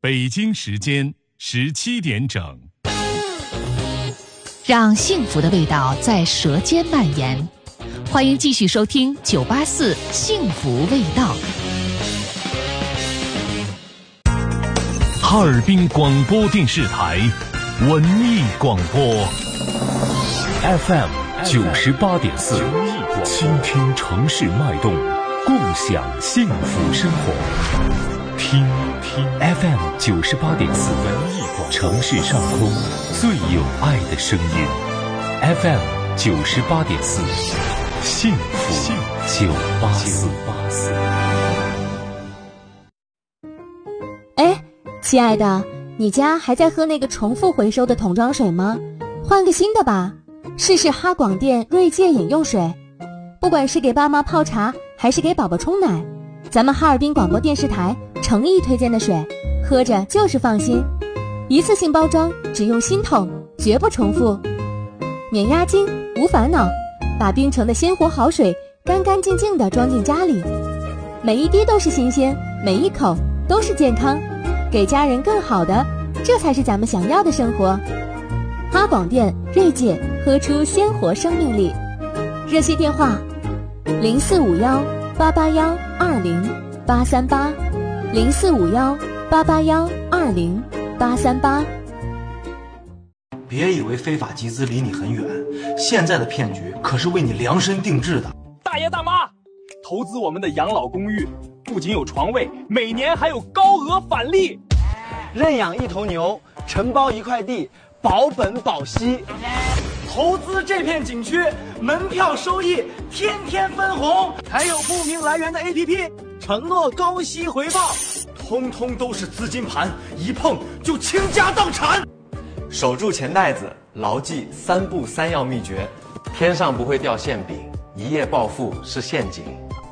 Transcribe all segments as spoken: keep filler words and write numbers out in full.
北京时间十七点整。 让幸福的味道在舌尖蔓延。欢迎继续收听九八四幸福味道。 哈尔滨广播电视台文艺广播 F M 九十八点四，倾听城市脉动，共享幸福生活。听听 F M 九十八点四，文艺广播，城市上空最有爱的声音。F M 九十八点四，幸福九八四。 哎，亲爱的，你家还在喝那个重复回收的桶装水吗？换个新的吧，试试哈广电锐界饮用水。不管是给爸妈泡茶，还是给宝宝冲奶，咱们哈尔滨广播电视台诚意推荐的水，喝着就是放心。一次性包装，只用新桶，绝不重复，免押金，无烦恼。把冰城的鲜活好水干干净净地装进家里，每一滴都是新鲜，每一口都是健康，给家人更好的，这才是咱们想要的生活。哈广电锐界，喝出鲜活生命力。热线电话零四五幺八八幺二零八三八，零四五幺八八幺二零八三八。 别以为非法集资离你很远，现在的骗局可是为你量身定制的。 大爷大妈，投资我们的养老公寓，不仅有床位，每年还有高额返利。 认养一头牛，承包一块地，保本保息。 投资这片景区，门票收益天天分红， 还有不明来源的 A P P， 承诺高息回报， 通通都是资金盘，一碰就倾家荡产。 守住钱袋子，牢记三不三要秘诀：天上不会掉馅饼，一夜暴富是陷阱。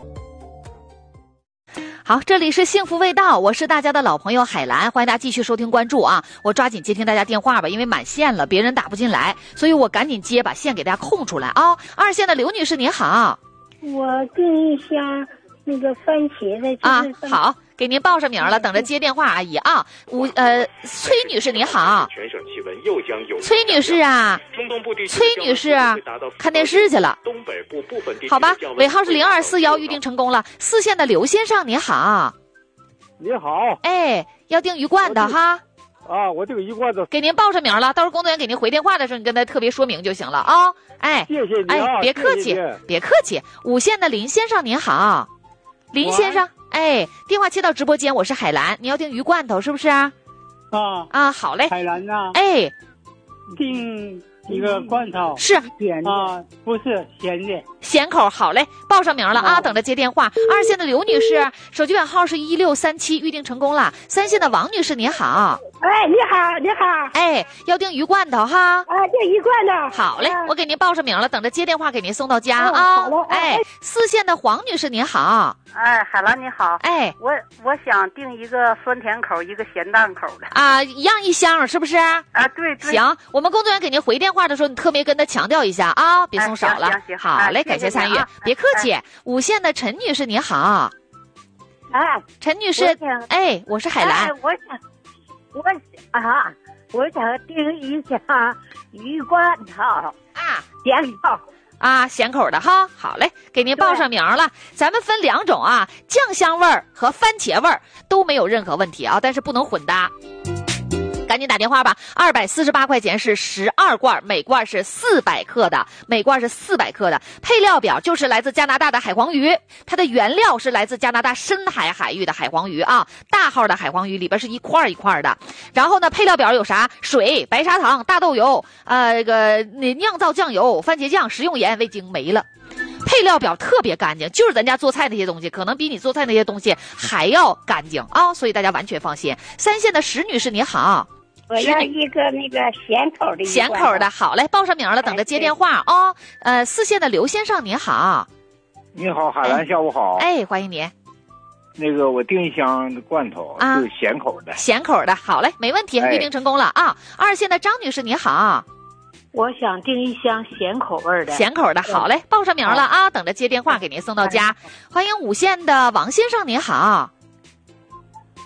好，这里是幸福味道，我是大家的老朋友海兰，欢迎大家继续收听关注啊！我抓紧接听大家电话吧，因为满线了，别人打不进来，所以我赶紧接，把线给大家空出来啊！二线的刘女士您好， 我订一箱那个番茄的啊，好，给您报上名了，等着接电话阿姨啊。吴呃，崔女士您好， 全省气温又将有崔女士啊， 中东部地区崔女士看电视去了， 东北部部分地区好吧，尾号是零二四幺，预定成功了。四线的刘先生您好， 你好， 哎，要订鱼罐的哈。 啊，我这个鱼罐子给您报上名了，到时候工作人员给您回电话的时候，你跟他特别说明就行了啊、哦。哎， 谢谢你啊， 哎，别客气， 谢谢别客气。五线的林先生您好，林先生，哎，电话切到直播间，我是海兰，你要订鱼罐头是不是？啊啊，好嘞， 海兰呐， 哎， 订一个罐头是咸的啊，不是咸的， 咸口，好嘞，报上名了啊，等着接电话。二线的刘女士，手机尾号是一六三七，预定成功了。三线的王女士您好， 哎，你好，你好， 哎，要订鱼罐头哈， 啊，订鱼罐头， 好嘞，我给您报上名了，等着接电话给您送到家啊。 啊好嘞， 哎，四线的黄女士您好， 哎，海兰你好， 哎， 我我想订一个酸甜口，一个咸淡口的啊，一样一箱是不是？啊， 对对。 行，我们工作人员给您回电话的时候，你特别跟他强调一下啊，别送少了。 哎、行行好嘞，感谢参与， 啊、 别客气。哎、五线的陈女士您好， 啊， 陈女士，哎，我是海兰， 哎、我想，我啊，我想订一箱鱼罐头啊， 咸口。 啊，咸口的哈，好嘞，给您报上名了。咱们分两种啊，酱香味儿和番茄味儿都没有任何问题啊，但是不能混搭。赶紧打电话吧，二百四十八块钱是十二罐，每罐是四百克的，每罐是四百克的。配料表就是来自加拿大的海黄鱼，它的原料是来自加拿大深海海域的海黄鱼啊，大号的海黄鱼里边是一块一块的。然后呢，配料表有啥？水、白砂糖、大豆油，呃，这个酿造酱油、番茄酱、食用盐、味精没了。配料表特别干净，就是咱家做菜那些东西，可能比你做菜那些东西还要干净啊，所以大家完全放心。三线的石女士你好。 我要一个那个咸口的， 咸口的，好嘞，报上名了，等着接电话啊、哦。呃，四线的刘先生您好， 你好，海兰，下午好， 哎，欢迎您。 那个我订一箱罐头，啊，是咸口的， 咸口的，好嘞，没问题，预定成功了啊。二线的张女士你好， 我想订一箱咸口味的， 咸口的，好嘞，报上名了啊，等着接电话给您送到家。欢迎五线的王先生您好。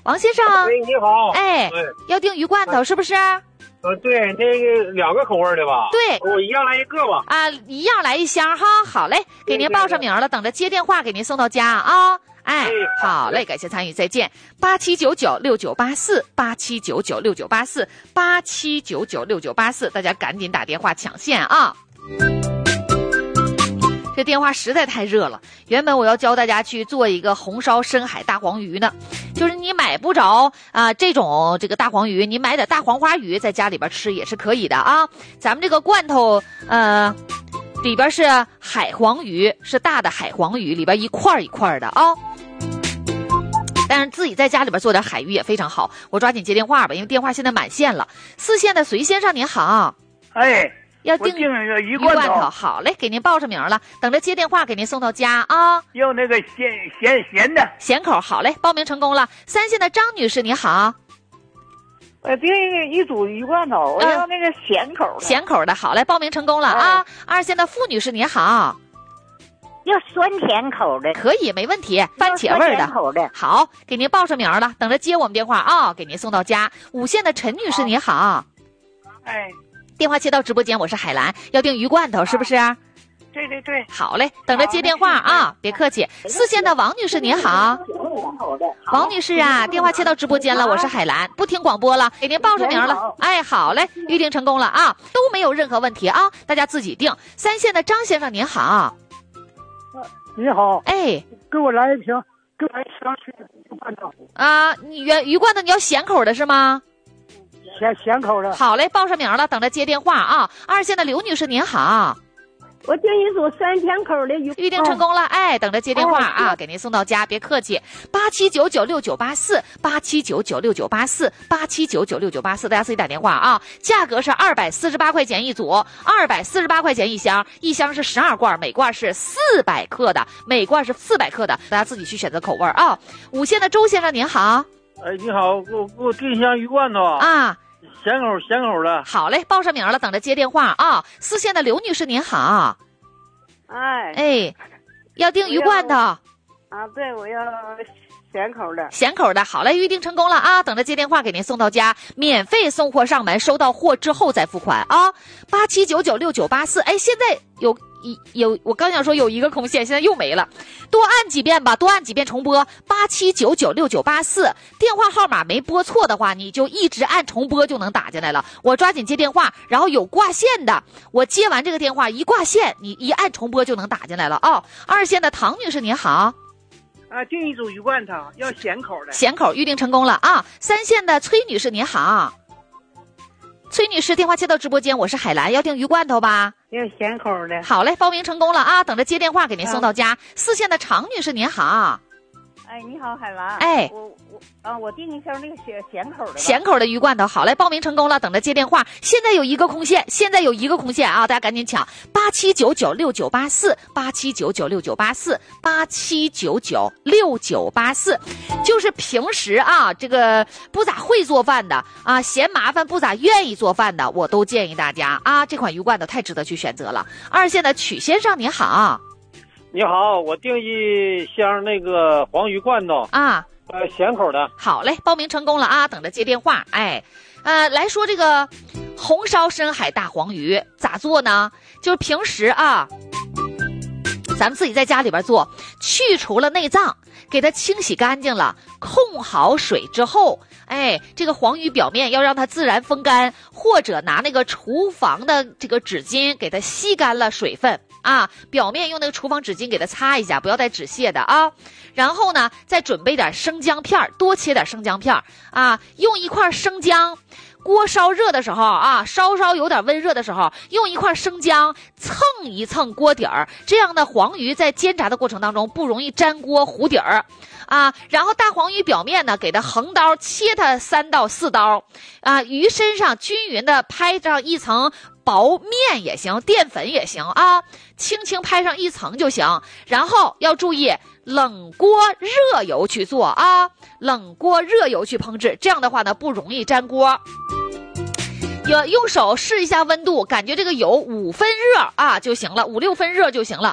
王先生。 喂，你好。 哎，要订鱼罐头是不是？ 呃，对，那个两个口味的吧？ 对， 我一样来一个吧。 啊，一样来一箱哈。好嘞，给您报上名了，等着接电话给您送到家啊。哎，好嘞，感谢参与，再见。八七九九六九八四，八七九九六九八四，八七九九六九八四，大家赶紧打电话抢线啊！这电话实在太热了。原本我要教大家去做一个红烧深海大黄鱼呢，就是你买不着啊、呃、这种这个大黄鱼，你买点大黄花鱼在家里边吃也是可以的啊。咱们这个罐头呃里边是海黄鱼，是大的海黄鱼，里边一块一块的啊。但是自己在家里边做点海鱼也非常好。我抓紧接电话吧，因为电话现在满线了。四线的隋先生您好。 哎， 要订鱼鱼罐头，好嘞，给您报上名了，等着接电话给您送到家啊。 要那个咸咸咸的咸口，好嘞，报名成功了。三线的张女士您好。 我订一组鱼罐头，我要那个咸口的。 咸口的，好嘞，报名成功了啊。哎、二线的付女士您好。 要酸甜口的， 可以，没问题。番茄味的， 口的好，给您报上名了，等着接我们电话啊，给您送到家。五线的陈女士您好。 哎， 电话接到直播间，我是海兰，要订鱼罐头是不是？ 对对对， 好嘞，等着接电话啊，别客气。四线的王女士您好。王女士啊，电话接到直播间了，我是海兰，不听广播了，给您报上名了。哎，好嘞，预定成功了啊，都没有任何问题啊，大家自己定。三线的张先生您好。 你好， 哎， 给我来一瓶，给我来一箱鱼罐头啊！你原鱼罐头你要咸口的是吗？ 咸咸口的。 好嘞，报上名了，等着接电话啊。二线的刘女士您好。 我订一组酸甜口的鱼， 预定成功了，哦、哎，等着接电话啊，哦、给您送到家，别客气。八七九九六九八四，八七九九六九八四，八七九九六九八四，大家自己打电话啊。价格是二百四十八块钱一组，二百四十八块钱一箱，一箱是十二罐，每罐是四百克的，每罐是四百克的，大家自己去选择口味啊。五线的周先生您好。 哎，你好，给我给我订一箱鱼罐头啊。 咸口咸口的。 好嘞，报上名了，等着接电话啊。四线的刘女士您好。 哎哎，要订鱼罐头啊？对，我要咸口的。 咸口的，好嘞，预定成功了啊！等着接电话给您送到家，免费送货上门，收到货之后再付款啊！八七九九六九八四，哎，现在有一有，我刚想说有一个空线，现在又没了，多按几遍吧，多按几遍重播。八七九九六九八四，电话号码没拨错的话，你就一直按重播就能打进来了。我抓紧接电话，然后有挂线的，我接完这个电话一挂线，你一按重播就能打进来了啊、哦！二线的唐女士您好。 啊，订一组鱼罐头，要咸口的。 咸口预定成功了啊！三线的崔女士您好。崔女士，电话接到直播间，我是海兰，要订鱼罐头吧？ 要咸口的。 好嘞，报名成功了啊！等着接电话给您送到家。啊、四线的常女士您好。 哎，你好，海兰。 哎， 我我啊，我订一箱那个咸咸口的。 咸口的鱼罐头，好嘞，报名成功了，等着接电话。现在有一个空线，现在有一个空线啊，大家赶紧抢。八七九九六九八四，八七九九六九八四，八七九九六九八四，就是平时啊，这个不咋会做饭的啊，嫌麻烦不咋愿意做饭的，我都建议大家啊，这款鱼罐头太值得去选择了。二线的曲先生您好。 你好，我订一箱那个黄鱼罐头啊， 呃，咸口的。 好嘞，报名成功了啊，等着接电话。哎，呃，来说这个红烧深海大黄鱼咋做呢？就是平时啊，咱们自己在家里边做，去除了内脏，给它清洗干净了，控好水之后，哎，这个黄鱼表面要让它自然风干，或者拿那个厨房的这个纸巾给它吸干了水分。啊，表面用那个厨房纸巾给它擦一下，不要带纸屑的啊。然后呢，再准备点生姜片，多切点生姜片啊。用一块生姜，锅烧热的时候啊，稍稍有点温热的时候，用一块生姜蹭一蹭锅底儿，这样的黄鱼在煎炸的过程当中不容易粘锅糊底儿啊。然后大黄鱼表面呢，给它横刀切它三到四刀啊，鱼身上均匀的拍上一层薄面也行，淀粉也行啊，轻轻拍上一层就行。然后要注意冷锅热油去做啊，冷锅热油去烹制，这样的话呢不容易粘锅。有用手试一下温度，感觉这个油五分热啊就行了，五六分热就行了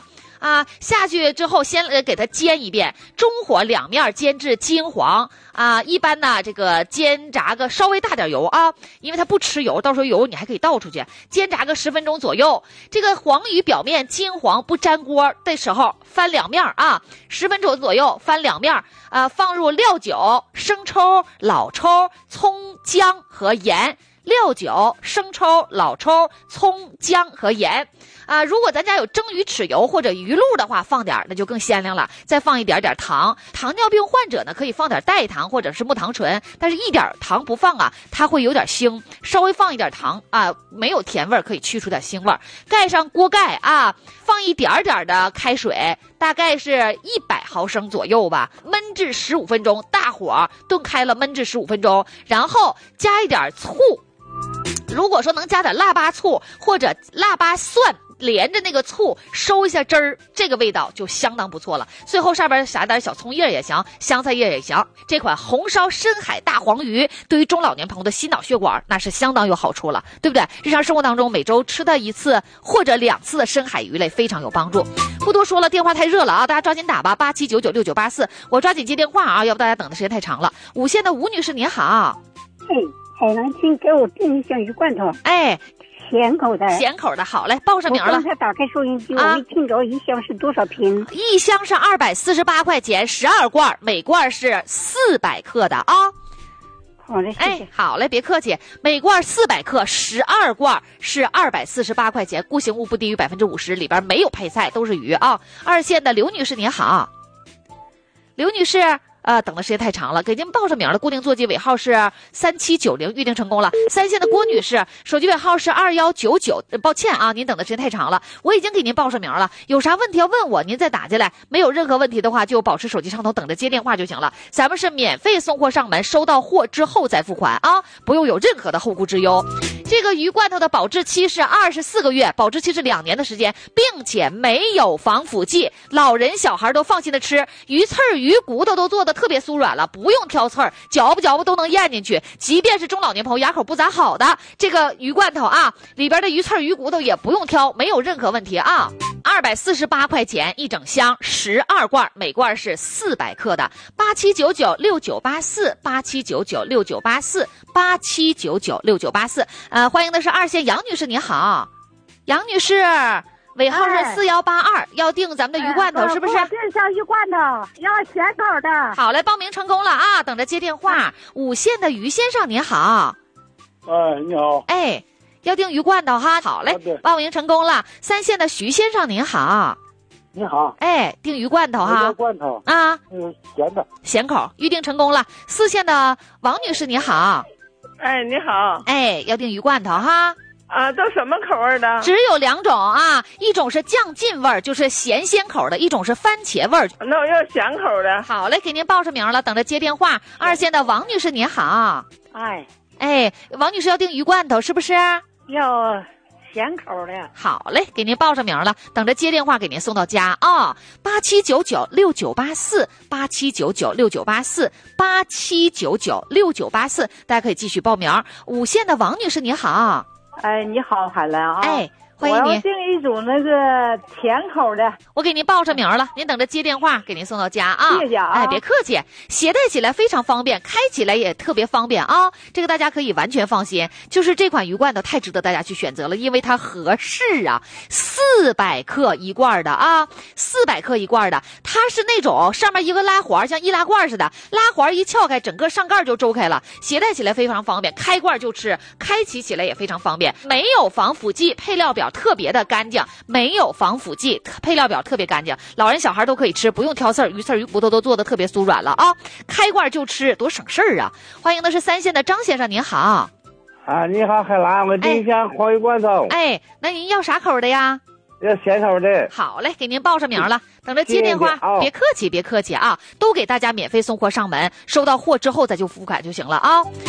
啊，下去之后先呃给它煎一遍，中火两面煎至金黄啊。一般呢，这个煎炸个稍微大点油啊，因为它不吃油，到时候油你还可以倒出去。煎炸个十分钟左右，这个黄鱼表面金黄不粘锅的时候，翻两面啊，十分钟左右翻两面啊，放入料酒、生抽、老抽、葱、姜和盐。料酒、生抽、老抽、葱、姜和盐啊。如果咱家有蒸鱼豉油或者鱼露的话，放点那就更鲜亮了。再放一点点糖。糖尿病患者呢，可以放点代糖或者是木糖醇，但是一点糖不放啊，它会有点腥。稍微放一点糖啊，没有甜味，可以去除点腥味。盖上锅盖啊，放一点点的开水，大概是一百毫升左右吧，焖至十五分钟，大火炖开了，焖至十五分钟，然后加一点醋。如果说能加点腊八醋或者腊八蒜，连着那个醋收一下汁儿，这个味道就相当不错了。最后上边撒点小葱叶也行，香菜叶也行。这款红烧深海大黄鱼对于中老年朋友的心脑血管那是相当有好处了，对不对？日常生活当中每周吃的一次或者两次的深海鱼类非常有帮助。不多说了，电话太热了啊，大家抓紧打吧，八七九九六九八四，我抓紧接电话啊，要不大家等的时间太长了。五线的吴女士您好。 嘿，海南请给我订一箱鱼罐头。 哎， 咸口的。 咸口的，好嘞，报上名了。 我刚才打开收音机，啊、我没听着一箱是多少瓶？ 一箱是二百四十八块钱，十二罐，每罐是四百克的啊。 好嘞，谢谢。 哎，好嘞，别客气。每罐四百克，十二罐是二百四十八块钱，固形物不低于百分之五十，里边没有配菜，都是鱼啊。二线的刘女士您好，刘女士。呃，等的时间太长了，给您报上名了。固定座机尾号是三七九零，预定成功了。三线的郭女士，手机尾号是二幺九九。抱歉啊，您等的时间太长了，我已经给您报上名了。有啥问题要问我，您再打进来。没有任何问题的话，就保持手机畅通，等着接电话就行了。咱们是免费送货上门，收到货之后再付款啊，不用有任何的后顾之忧。这个鱼罐头的保质期是二十四个月，保质期是两年的时间，并且没有防腐剂，老人小孩都放心的吃。鱼刺儿、鱼骨头都做的特别酥软了，不用挑刺儿，嚼吧嚼吧都能咽进去。即便是中老年朋友牙口不咋好的，这个鱼罐头啊，里边的鱼刺儿、鱼骨头也不用挑，没有任何问题啊。二百四十八块钱一整箱，十二罐，每罐是四百克的。八七九九六九八四，八七九九六九八四，八七九九六九八四。呃，欢迎的是二线杨女士，您好，杨女士。尾号是四幺八二，要订咱们的鱼罐头、哎、是不是？ 订箱鱼罐头，要咸口的。 好嘞，报名成功了啊，等着接电话。五线的于先生您好。 哎，你好。 哎，要订鱼罐头哈。好嘞，啊、报名成功了。三线的徐先生您好。 你好。 哎，订鱼罐头哈。 罐头啊， 嗯，咸的。 咸口，预定成功了。四线的王女士您好。 哎，你好。 哎，要订鱼罐头哈。 啊，都什么口味的？ 只有两种啊，一种是酱劲味儿，就是咸鲜口的；一种是番茄味儿。 那我要咸口的。 好嘞，给您报上名了，等着接电话。二线的王女士您好。 哎， 哎，王女士要订鱼罐头是不是？ 要咸口的。 好嘞，给您报上名了，等着接电话给您送到家啊。八七九九六九八四，八七九九六九八四，八七九九六九八四，大家可以继续报名。五线的王女士您好。 哎，你好，海兰啊！ 哎，欢迎您。 我要订一种那个甜口的， 我给您报上名了，您等着接电话，给您送到家啊。 谢谢啊！ 哎，别客气，携带起来非常方便，开起来也特别方便啊。这个大家可以完全放心，就是这款鱼罐头太值得大家去选择了，因为它合适啊，四百克一罐的啊，四百克一罐的，它是那种上面一个拉环，像易拉罐似的，拉环一撬开，整个上盖就周开了，携带起来非常方便，开罐就吃，开启起来也非常方便，没有防腐剂，配料表特别的干净，没有防腐剂，配料表特别干净，老人小孩都可以吃，不用挑刺儿，鱼刺儿、鱼骨头都做的特别酥软了啊！开罐就吃，多省事儿啊！欢迎的是三线的张先生，您好。 啊，你好，海兰，我订一箱黄鱼罐头。 哎，那您要啥口的呀？ 要咸口的。 好嘞，给您报上名了，等着接电话。哦、别客气，别客气啊，都给大家免费送货上门，收到货之后再就付款就行了啊。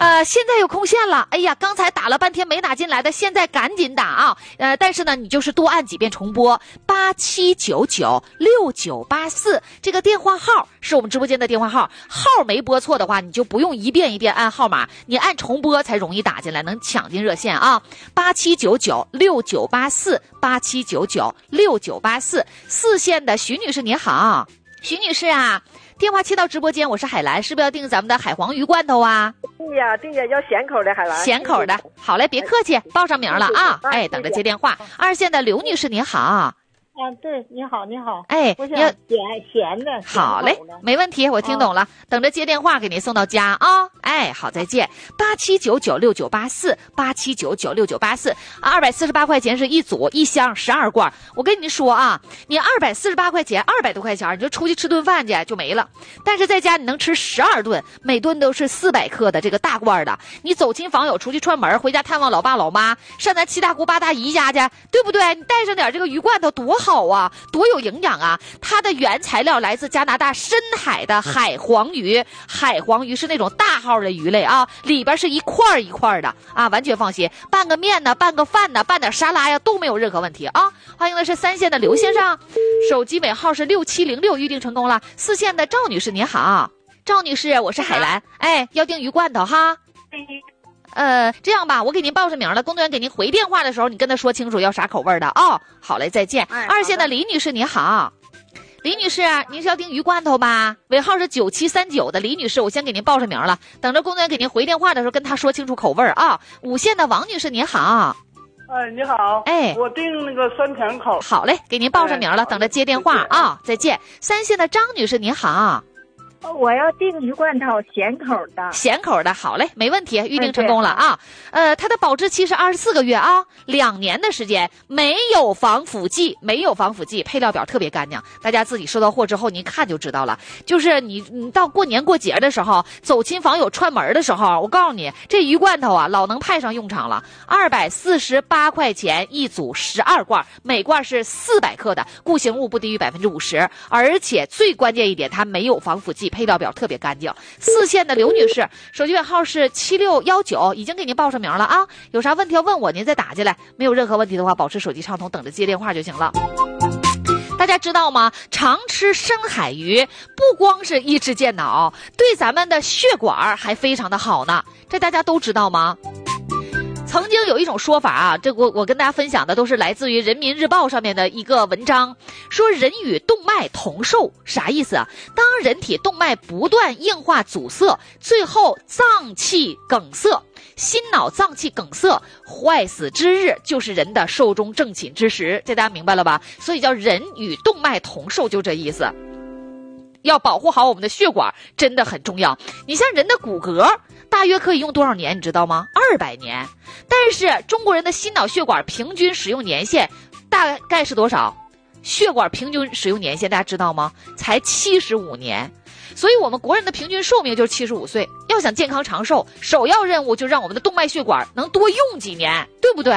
呃，现在有空线了，哎呀，刚才打了半天没打进来的，现在赶紧打啊！呃，但是呢，你就是多按几遍重播八七九九六九八四这个电话号是我们直播间的电话号，号没拨错的话，你就不用一遍一遍按号码，你按重播才容易打进来，能抢进热线啊！八七九九六九八四八七九九六九八四，四线的徐女士你好，徐女士啊。电话切到直播间，我是海兰，是不是要订咱们的海黄鱼罐头啊？ 对呀，对呀，要咸口的海兰。 咸口的，好嘞，别客气，报上名了啊！哎，等着接电话。二线的刘女士你好。 啊，对，你好，你好。 哎， 我想咸咸的。 好嘞，没问题，我听懂了，等着接电话给您送到家啊！哎，好，再见。八七九九六九八四，八七九九六九八四，二百四十八块钱是一组，一箱十二罐。我跟你说啊，你二百四十八块钱，二百多块钱，你就出去吃顿饭去就没了。但是在家你能吃十二顿，每顿都是四百克的这个大罐的。你走亲访友，出去串门，回家探望老爸老妈，上咱七大姑八大姨家去，对不对？你带上点这个鱼罐头多好啊，多有营养啊！它的原材料来自加拿大深海的海黄鱼，海黄鱼是那种大号的鱼类啊，里边是一块一块的啊，完全放心，拌个面呢，拌个饭呢，拌点沙拉呀，都没有任何问题啊！欢迎的是三线的刘先生，手机尾号是六七零六，预定成功了。四线的赵女士你好，赵女士，我是海兰，哎，要订鱼罐头哈。呃，这样吧，我给您报上名了，工作人员给您回电话的时候，你跟他说清楚要啥口味的啊、哦。好嘞，再见。哎、二线的李女士你好，李女士，您是要订鱼罐头吧？尾号是九七三九的李女士，我先给您报上名了，等着工作人员给您回电话的时候，跟他说清楚口味啊。五线的王女士你好。 哎，你好， 哎， 我订那个酸甜口。 好嘞，给您报上名了，哎、等着接电话啊、哦。再见。三线的张女士你好。 我要订鱼罐头，咸口的。 咸口的，好嘞，没问题，预定成功了啊。呃，它的保质期是二十四个月啊，两年的时间，没有防腐剂，没有防腐剂，配料表特别干净，大家自己收到货之后，您看就知道了。就是你，你到过年过节的时候，走亲访友串门的时候，我告诉你，这鱼罐头啊，老能派上用场了。二百四十八块钱一组，十二罐，每罐是四百克的，固形物不低于百分之五十，而且最关键一点，它没有防腐剂。配料表特别干净。四线的刘女士，手机尾号是七六一九，已经给您报上名了啊。有啥问题要问我，您再打进来。没有任何问题的话，保持手机畅通，等着接电话就行了。大家知道吗？常吃深海鱼不光是益智健脑，对咱们的血管还非常的好呢。这大家都知道吗？曾经有一种说法啊，这我我跟大家分享的都是来自于人民日报上面的一个文章，说人与动脉同寿，啥意思啊？当人体动脉不断硬化阻塞，最后脏器梗塞，心脑脏器梗塞坏死之日，就是人的寿终正寝之时，这大家明白了吧？所以叫人与动脉同寿，就这意思。要保护好我们的血管真的很重要。你像人的骨骼大约可以用多少年你知道吗？二百年。但是中国人的心脑血管平均使用年限大概是多少？血管平均使用年限大家知道吗？才七十五年。所以我们国人的平均寿命就是七十五岁。要想健康长寿，首要任务就让我们的动脉血管能多用几年，对不对？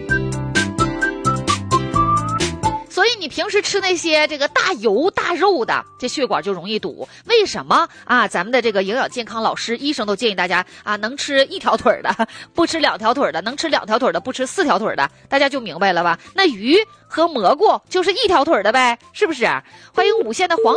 所以你平时吃那些这个大油大肉的，这血管就容易堵。为什么啊？咱们的这个营养健康老师、医生都建议大家啊，能吃一条腿的，不吃两条腿的；能吃两条腿的，不吃四条腿的。大家就明白了吧？那鱼和蘑菇就是一条腿的呗，是不是？欢迎五线的黄。